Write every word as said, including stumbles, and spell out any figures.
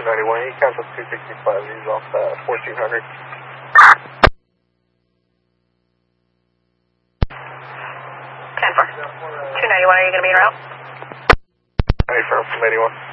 ninety-one. He counts up two sixty-five. He's off uh, fourteen hundred. ten four. two ninety-one, are you going to be en route? ninety-four from eighty-one.